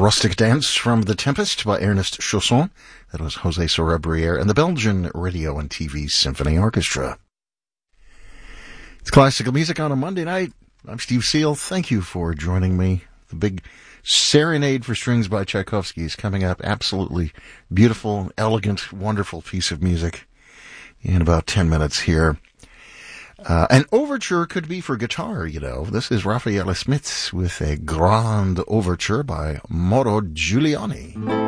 Rustic Dance from The Tempest by Ernest Chausson. That was José Soler-Bruyere and the Belgian Radio and TV Symphony Orchestra. It's classical music on a Monday night. I'm Steve Seal. Thank you for joining me. The big Serenade for Strings by Tchaikovsky is coming up. Absolutely beautiful, elegant, wonderful piece of music in about 10 minutes here. An overture could be for guitar, you know. This is Raffaele Smith with a Grand Overture by Mauro Giuliani.